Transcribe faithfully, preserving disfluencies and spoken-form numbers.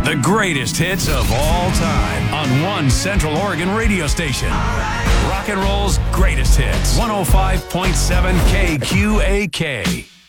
The greatest hits of all time on one Central Oregon radio station. Rock and roll's greatest hits. one oh five point seven K Q A K.